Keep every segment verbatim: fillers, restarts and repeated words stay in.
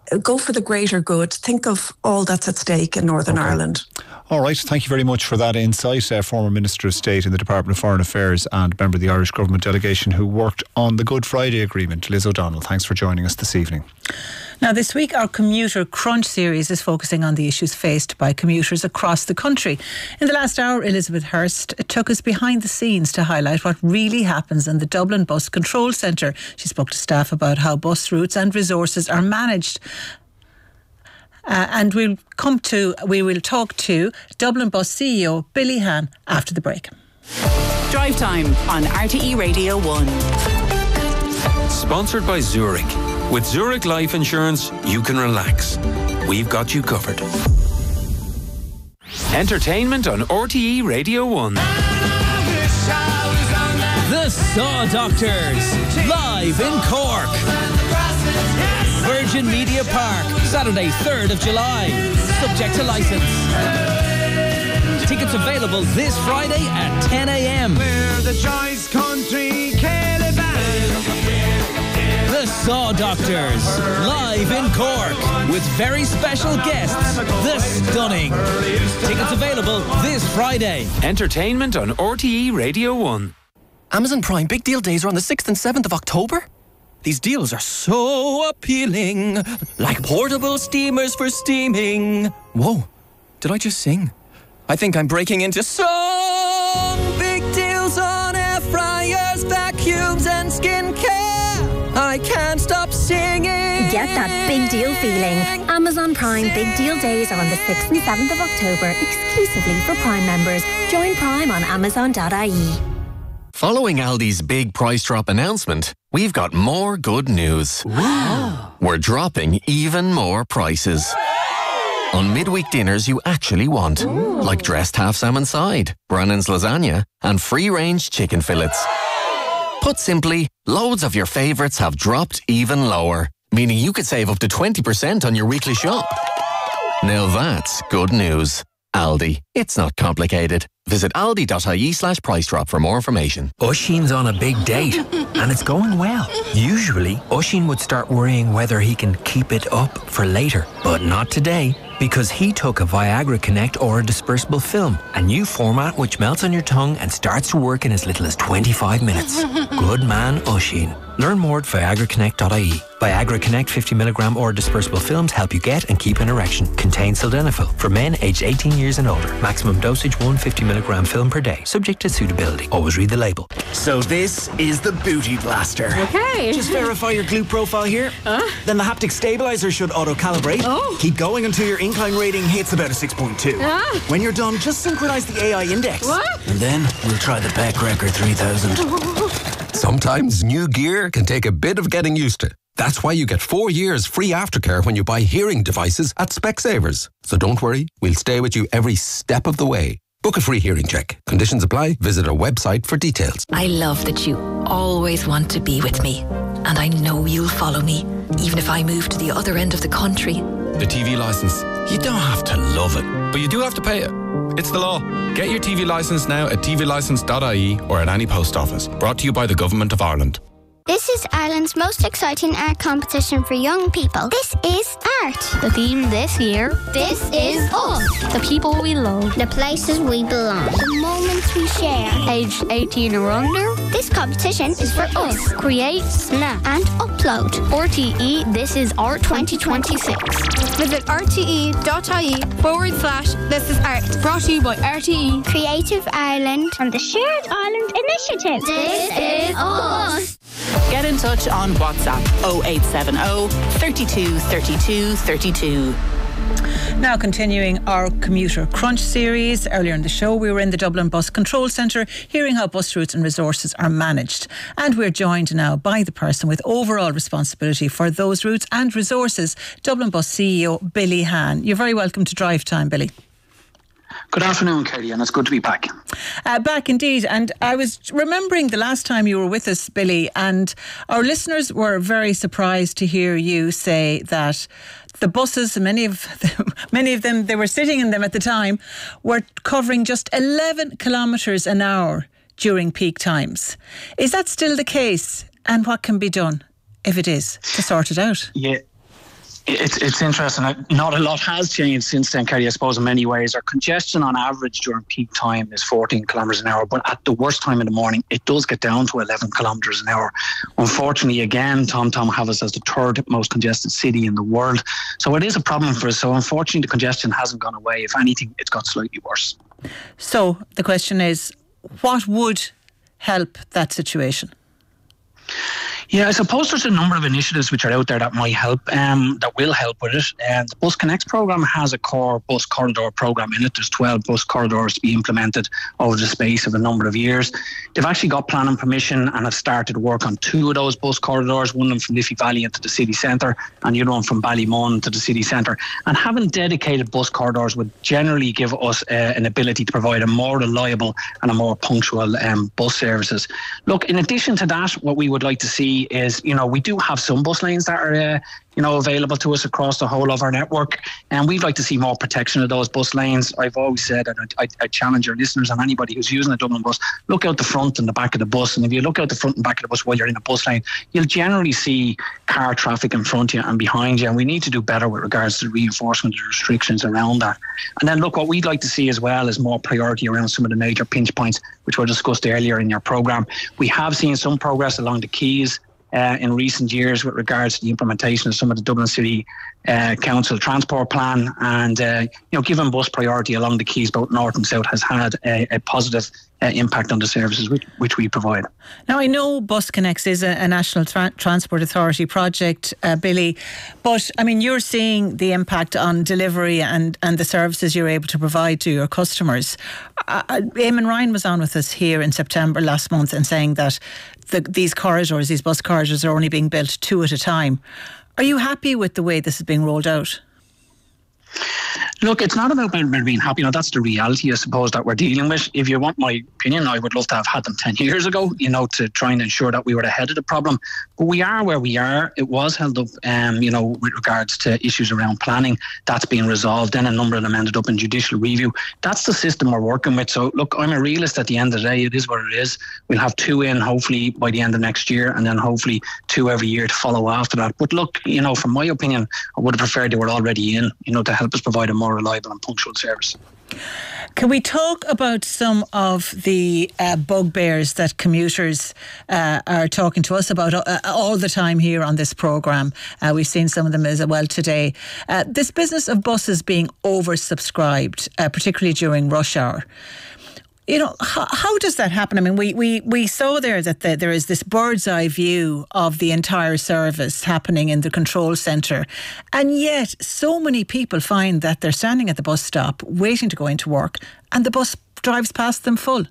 go for the greater good. Think of all that's at stake in Northern okay. Ireland. All right, thank you very much for that insight. Uh, former Minister of State in the Department of Foreign Affairs and member of the Irish Government delegation who worked on the Good Friday Agreement, Liz O'Donnell. Thanks for joining us this evening. Now, this week, our Commuter Crunch series is focusing on the issues faced by commuters across the country. In the last hour, Elizabeth Hurst took us behind the scenes to highlight what really happens in the Dublin Bus Control Centre. She spoke to staff about how bus routes and resources are managed. Uh, and we'll come to, we will talk to Dublin Bus C E O Billy Hahn after the break. Drive Time on R T E Radio one. Sponsored by Zurich. With Zurich Life Insurance, you can relax. We've got you covered. Entertainment on R T E Radio one. The Saw Doctors, live in Cork. Virgin Media Park, Saturday third of July. Subject to licence. Tickets available this Friday at ten a.m. The Choice Country The Saw Doctors, live in Cork, with very special guests, The Stunning. Tickets available this Friday. Entertainment on R T E Radio one. Amazon Prime Big Deal Days are on the sixth and seventh of October. These deals are so appealing, like portable steamers for steaming. Whoa, did I just sing? I think I'm breaking into song. Big deals on air fryers, vacuums and skincare. I can't stop singing. Get that big deal feeling. Amazon Prime Big Deal Days are on the sixth and seventh of October, exclusively for Prime members. Join Prime on amazon dot I E. Following Aldi's big price drop announcement, we've got more good news. Wow. We're dropping even more prices. On midweek dinners you actually want, Ooh. Like dressed half salmon side, Brannan's lasagna, and free-range chicken fillets. Put simply, loads of your favourites have dropped even lower, meaning you could save up to twenty percent on your weekly shop. Now that's good news. Aldi. It's not complicated. Visit aldi dot I E slash price drop for more information. Oisín's on a big date, and it's going well. Usually, Oisín would start worrying whether he can keep it up for later, but not today, because he took a Viagra Connect Aura dispersible film, a new format which melts on your tongue and starts to work in as little as twenty-five minutes. Good man, Oisín. Learn more at viagra connect dot I E. Viagra Connect fifty milligram Aura dispersible films help you get and keep an erection. Contains sildenafil for men aged eighteen years and older. Maximum dosage one hundred fifty milligram film per day. Subject to suitability. Always read the label. So this is the Booty Blaster. Okay. Just verify your glute profile here. Huh? Then the haptic stabilizer should auto-calibrate. Oh. Keep going until your incline rating hits about a six point two. Ah. When you're done, just synchronize the A I index. What? And then we'll try the Beck Record three thousand. Sometimes new gear can take a bit of getting used to. That's why you get four years free aftercare when you buy hearing devices at Specsavers. So don't worry, we'll stay with you every step of the way. Book a free hearing check. Conditions apply. Visit our website for details. I love that you always want to be with me. And I know you'll follow me, even if I move to the other end of the country. The T V licence. You don't have to love it, but you do have to pay it. It's the law. Get your T V licence now at t v licence dot I E or at any post office. Brought to you by the Government of Ireland. This is Ireland's most exciting art competition for young people. This is art. The theme this year, This is us. the people we love, The places we belong. The moments we share. aged eighteen or under. This competition is for us. Create, Snap and upload. R T E, this is art twenty twenty-six. Visit r t e dot I E forward slash this is art. Brought to you by R T E, Creative Ireland and the Shared Ireland Initiative. This is us. Get in touch on WhatsApp oh eight seven oh, thirty-two, thirty-two, thirty-two. Now continuing our Commuter Crunch series. Earlier in the show we were in the Dublin Bus Control Centre hearing how bus routes and resources are managed, and we're joined now by the person with overall responsibility for those routes and resources, Dublin Bus C E O Billy Hahn. You're very welcome to Drive Time, Billy. Good afternoon, Katie, and it's good to be back. Uh, back indeed, and I was remembering the last time you were with us, Billy, and our listeners were very surprised to hear you say that the buses, many of them, many of them, they were sitting in them at the time, were covering just eleven kilometres an hour during peak times. Is that still the case? And what can be done, if it is, to sort it out? Yeah. It's it's interesting. Not a lot has changed since then, Kerry, I suppose, in many ways. Our congestion on average during peak time is fourteen kilometres an hour, but at the worst time in the morning, it does get down to eleven kilometres an hour. Unfortunately, again, TomTom have us as the third most congested city in the world. So it is a problem for us. So unfortunately, the congestion hasn't gone away. If anything, it's got slightly worse. So the question is, what would help that situation? Yeah, I suppose there's a number of initiatives which are out there that might help, um, that will help with it. And the Bus Connect programme has a core bus corridor programme in it. There's twelve bus corridors to be implemented over the space of a number of years. They've actually got planning permission and have started work on two of those bus corridors, one of them from Liffey Valley into the city centre and the other one from Ballymun to the city centre. And having dedicated bus corridors would generally give us uh, an ability to provide a more reliable and a more punctual um, bus services. Look, in addition to that, what we would like to see is, you know, we do have some bus lanes that are, uh, you know, available to us across the whole of our network, and we'd like to see more protection of those bus lanes. I've always said, and I, I challenge your listeners and anybody who's using a Dublin bus, look out the front and the back of the bus, and if you look out the front and back of the bus while you're in a bus lane, you'll generally see car traffic in front of you and behind you, and we need to do better with regards to the reinforcement of restrictions around that. And then look, what we'd like to see as well is more priority around some of the major pinch points which were discussed earlier in your programme. We have seen some progress along the quays Uh, in recent years with regards to the implementation of some of the Dublin City uh, Council transport plan, and uh, you know, giving bus priority along the quays both north and south has had a, a positive uh, impact on the services which, which we provide. Now, I know Bus Connects is a, a National Tra- Transport Authority project, uh, Billy, but I mean, you're seeing the impact on delivery and, and the services you're able to provide to your customers. Uh, Eamon Ryan was on with us here in September last month and saying that the, these corridors, these bus corridors are only being built two at a time. Are you happy with the way this is being rolled out? Look, it's not about being happy. You know, that's the reality, I suppose, that we're dealing with. If you want my opinion, I would love to have had them ten years ago, you know, to try and ensure that we were ahead of the problem. But we are where we are. It was held up, um, you know, with regards to issues around planning. That's being resolved. Then a number of them ended up in judicial review. That's the system we're working with. So, look, I'm a realist at the end of the day. It is what it is. We'll have two in, hopefully, by the end of next year, and then hopefully two every year to follow after that. But look, you know, from my opinion, I would have preferred they were already in, you know, to help us provide a more reliable and punctual service. Can we talk about some of the uh, bugbears that commuters uh, are talking to us about uh, all the time here on this programme? Uh, we've seen some of them as well today. Uh, this business of buses being oversubscribed, uh, particularly during rush hour. You know, how, how does that happen? I mean, we, we, we saw there that the, there is this bird's eye view of the entire service happening in the control centre. And yet so many people find that they're standing at the bus stop waiting to go into work and the bus drives past them full.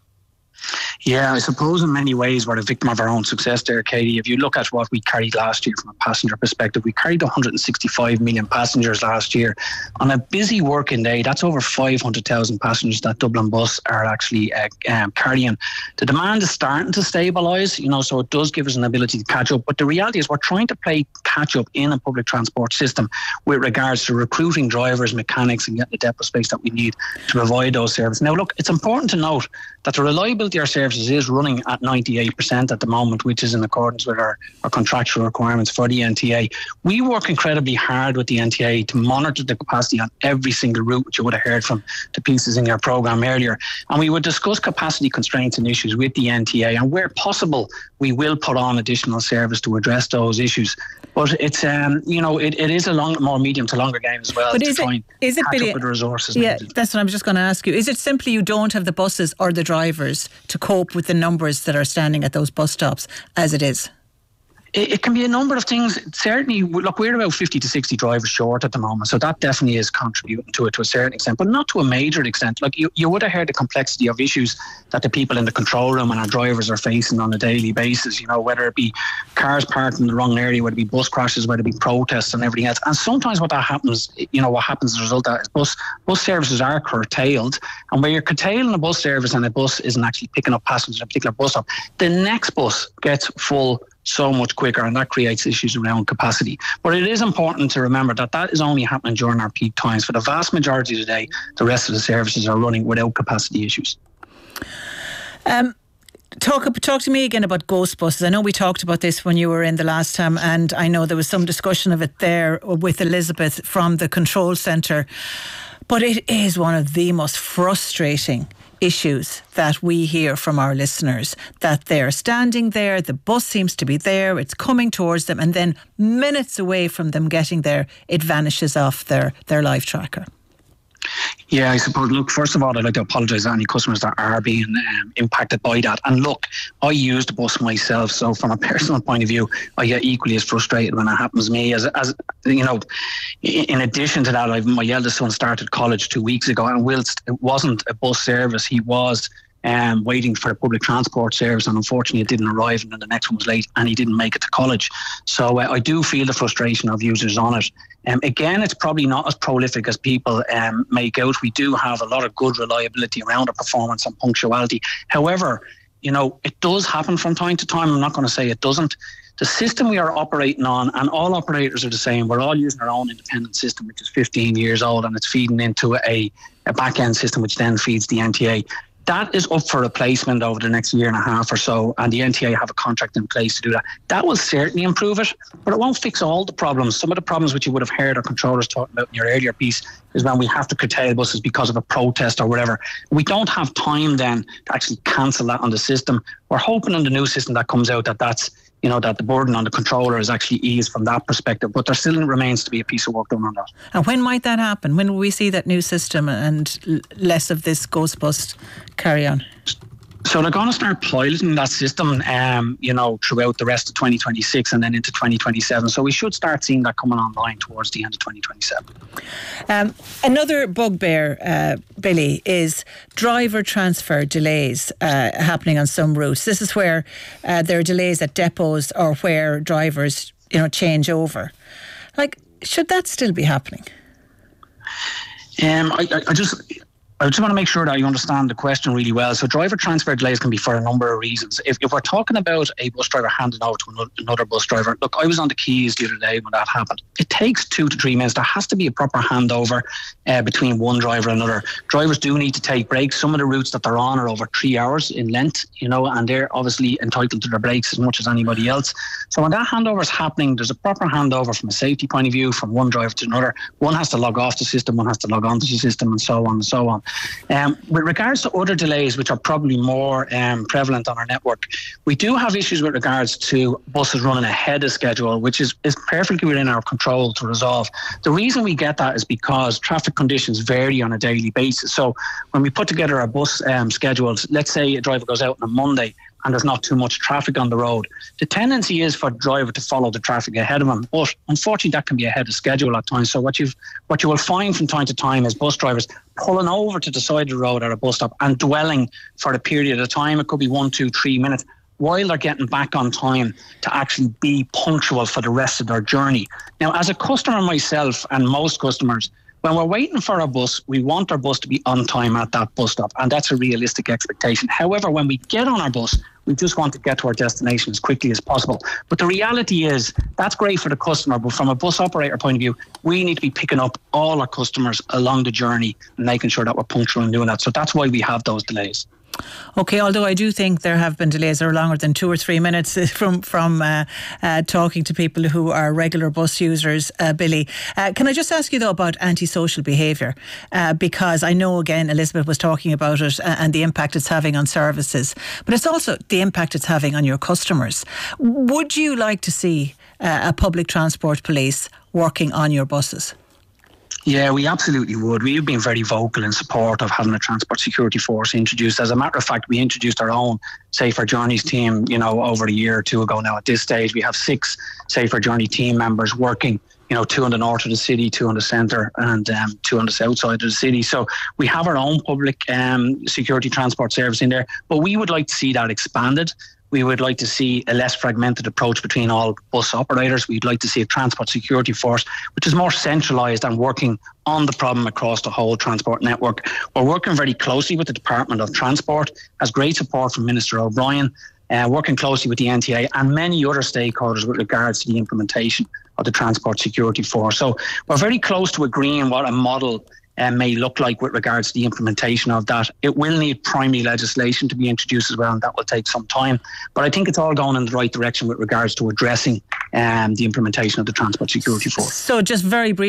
Yeah, I suppose in many ways we're a victim of our own success there, Katie. If you look at what we carried last year from a passenger perspective, we carried one hundred sixty-five million passengers last year. On a busy working day, that's over five hundred thousand passengers that Dublin Bus are actually uh, um, carrying. The demand is starting to stabilise, you know, so it does give us an ability to catch up. But the reality is we're trying to play catch up in a public transport system with regards to recruiting drivers, mechanics and getting the depot space that we need to provide those services. Now, look, it's important to note that the reliability of our services is running at ninety-eight percent at the moment, which is in accordance with our, our contractual requirements for the N T A. We work incredibly hard with the N T A to monitor the capacity on every single route, which you would have heard from the pieces in your programme earlier. And we would discuss capacity constraints and issues with the N T A. And where possible, we will put on additional service to address those issues. But it's, um, you know, it, it is a long, more medium to longer game as well. But to is try it, and is it catch Billy, up with the resources yeah, needed. That's what I'm just going to ask you. Is it simply you don't have the buses or the drivers to cope with the numbers that are standing at those bus stops as it is? It, it can be a number of things. Certainly, look, we're about fifty to sixty drivers short at the moment, so that definitely is contributing to it to a certain extent, but not to a major extent. Like you, you would have heard the complexity of issues that the people in the control room and our drivers are facing on a daily basis, you know, whether it be cars parked in the wrong area, whether it be bus crashes, whether it be protests and everything else. And sometimes what that happens, you know, what happens as a result of that is bus, bus services are curtailed, and where you're curtailing a bus service and a bus isn't actually picking up passengers at a particular bus stop, the next bus gets full so much quicker, and that creates issues around capacity. But it is important to remember that that is only happening during our peak times. For the vast majority of the day, the rest of the services are running without capacity issues. Um, Talk talk to me again about ghost buses. I know we talked about this when you were in the last time, and I know there was some discussion of it there with Elizabeth from the control centre. But it is one of the most frustrating issues that we hear from our listeners, that they're standing there, the bus seems to be there, it's coming towards them, and then minutes away from them getting there, it vanishes off their, their live tracker. Yeah, I suppose, look, first of all, I'd like to apologise to any customers that are being um, impacted by that. And look, I use the bus myself, so from a personal point of view, I get equally as frustrated when it happens to me. As, as you know, in addition to that, I've, my eldest son started college two weeks ago, and whilst it wasn't a bus service, he was um, waiting for a public transport service, and unfortunately it didn't arrive, and then the next one was late, and he didn't make it to college. So uh, I do feel the frustration of users on it. Um, again, it's probably not as prolific as people um, make out. We do have a lot of good reliability around our performance and punctuality. However, you know, it does happen from time to time. I'm not going to say it doesn't. The system we are operating on, and all operators are the same, we're all using our own independent system, which is fifteen years old, and it's feeding into a, a back-end system, which then feeds the N T A. That is up for replacement over the next year and a half or so, and the N T A have a contract in place to do that. That will certainly improve it, but it won't fix all the problems. Some of the problems which you would have heard our controllers talking about in your earlier piece is when we have to curtail buses because of a protest or whatever. We don't have time then to actually cancel that on the system. We're hoping in the new system that comes out that that's, you know, that the burden on the controller is actually eased from that perspective, but there still remains to be a piece of work done on that. And when might that happen? When will we see that new system and less of this ghost bus carry on? So they're going to start piloting that system, um, you know, throughout the rest of twenty twenty-six and then into twenty twenty-seven. So we should start seeing that coming online towards the end of twenty twenty-seven. Um, another bugbear, uh, Billy, is driver transfer delays uh, happening on some routes. This is where uh, there are delays at depots or where drivers, you know, change over. Like, should that still be happening? Um, I, I, I just... I just want to make sure that you understand the question really well. So driver transfer delays can be for a number of reasons. If, if we're talking about a bus driver handing over to another, another bus driver, look, I was on the quays the other day when that happened. It takes two to three minutes. There has to be a proper handover uh, between one driver and another. Drivers do need to take breaks. Some of the routes that they're on are over three hours in length, you know, and they're obviously entitled to their breaks as much as anybody else. So when that handover is happening, there's a proper handover from a safety point of view from one driver to another. One has to log off the system, one has to log onto the system, and so on and so on. Um, with regards to other delays, which are probably more um, prevalent on our network, we do have issues with regards to buses running ahead of schedule, which is, is perfectly within our control to resolve. The reason we get that is because traffic conditions vary on a daily basis. So when we put together our bus um, schedules, let's say a driver goes out on a Monday and there's not too much traffic on the road, the tendency is for the driver to follow the traffic ahead of him. But unfortunately, that can be ahead of schedule at times. So what you've what you will find from time to time is bus drivers pulling over to the side of the road at a bus stop and dwelling for a period of time. It could be one, two, three minutes while they're getting back on time to actually be punctual for the rest of their journey. Now, as a customer myself and most customers, when we're waiting for our bus, we want our bus to be on time at that bus stop, and that's a realistic expectation. However, when we get on our bus, we just want to get to our destination as quickly as possible. But the reality is, that's great for the customer, but from a bus operator point of view, we need to be picking up all our customers along the journey and making sure that we're punctual in doing that. So that's why we have those delays. Okay, although I do think there have been delays that are longer than two or three minutes from from uh, uh, talking to people who are regular bus users, uh, Billy. Uh, can I just ask you though about antisocial behaviour? Uh, because I know, again, Elizabeth was talking about it uh, and the impact it's having on services, but it's also the impact it's having on your customers. Would you like to see uh, a public transport police working on your buses? Yeah, we absolutely would. We've been very vocal in support of having a transport security force introduced. As a matter of fact, we introduced our own Safer Journeys team, you know, over a year or two ago now. At this stage, we have six Safer Journey team members working, you know, two on the north of the city, two on the centre, and um, two on the south side of the city. So we have our own public um, security transport service in there, but we would like to see that expanded. We would like to see a less fragmented approach between all bus operators. We'd like to see a transport security force which is more centralised and working on the problem across the whole transport network. We're working very closely with the Department of Transport, has great support from Minister O'Brien, uh, working closely with the N T A and many other stakeholders with regards to the implementation of the transport security force. So we're very close to agreeing what a model uh, may look like with regards to the implementation of that. It will need primary legislation to be introduced as well, and that will take some time. But I think it's all going in the right direction with regards to addressing um, the implementation of the Transport Security Force. So just very briefly,